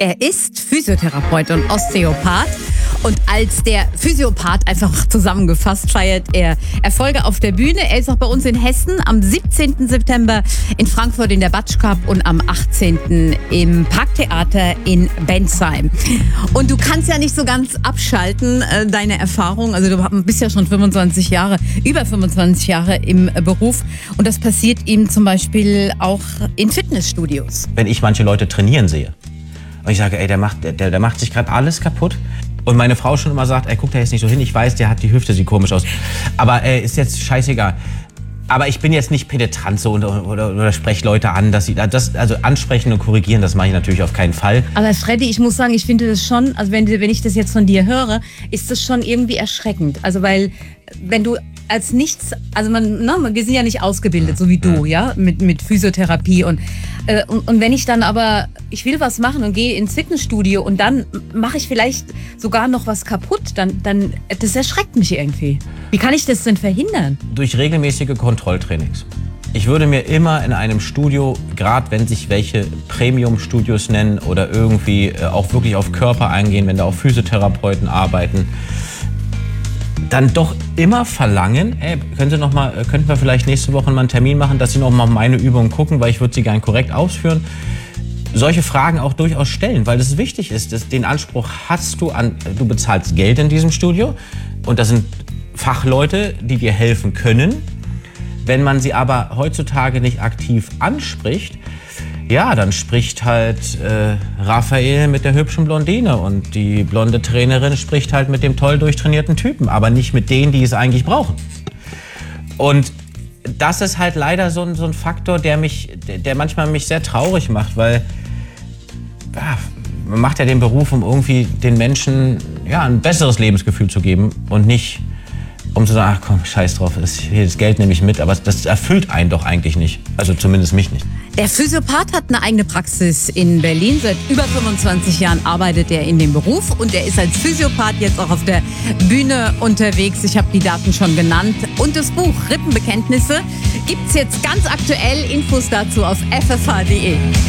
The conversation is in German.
Er ist Physiotherapeut und Osteopath. Und als der Physiopath einfach zusammengefasst feiert er Erfolge auf der Bühne. Er ist auch bei uns in Hessen am 17. September in Frankfurt in der Batsch Cup und am 18. im Parktheater in Bensheim. Und du kannst ja nicht so ganz abschalten, deine Erfahrung. Also du bist ja schon über 25 Jahre im Beruf. Und das passiert ihm zum Beispiel auch in Fitnessstudios. Wenn ich manche Leute trainieren sehe und ich sage, ey, der macht sich gerade alles kaputt. Und meine Frau schon immer sagt, ey, guck da jetzt nicht so hin, ich weiß, der hat die Hüfte, sieht komisch aus. Aber ist jetzt scheißegal. Aber ich bin jetzt nicht penetrant so oder spreche Leute an, dass sie also ansprechen und korrigieren, das mache ich natürlich auf keinen Fall. Aber Freddy, ich muss sagen, ich finde das schon, also wenn ich das jetzt von dir höre, ist das schon irgendwie erschreckend. Also weil, wenn du als nichts, also wir sind ja nicht ausgebildet, so wie du, ja, mit Physiotherapie und wenn ich dann aber, ich will was machen und gehe ins Fitnessstudio und dann mache ich vielleicht sogar noch was kaputt, dann das erschreckt mich irgendwie. Wie kann ich das denn verhindern? Durch regelmäßige Kontrolltrainings. Ich würde mir immer in einem Studio, gerade wenn sich welche Premium-Studios nennen oder irgendwie auch wirklich auf Körper eingehen, wenn da auch Physiotherapeuten arbeiten, dann doch immer verlangen, ey, könnten wir vielleicht nächste Woche mal einen Termin machen, dass Sie noch mal meine Übungen gucken, weil ich würde sie gern korrekt ausführen. Solche Fragen auch durchaus stellen, weil das wichtig ist. Den Anspruch hast du du bezahlst Geld in diesem Studio und das sind Fachleute, die dir helfen können. Wenn man sie aber heutzutage nicht aktiv anspricht, ja, dann spricht halt Raphael mit der hübschen Blondine und die blonde Trainerin spricht halt mit dem toll durchtrainierten Typen, aber nicht mit denen, die es eigentlich brauchen. Und das ist halt leider so ein Faktor, der manchmal mich sehr traurig macht, weil ja, man macht ja den Beruf, um irgendwie den Menschen ja, ein besseres Lebensgefühl zu geben und nicht um zu sagen, ach komm, scheiß drauf, das Geld nehme ich mit, aber das erfüllt einen doch eigentlich nicht, also zumindest mich nicht. Der Physiopath hat eine eigene Praxis in Berlin. Seit über 25 Jahren arbeitet er in dem Beruf und er ist als Physiopath jetzt auch auf der Bühne unterwegs. Ich habe die Daten schon genannt. Und das Buch Rippenbekenntnisse gibt's jetzt ganz aktuell. Infos dazu auf ffh.de.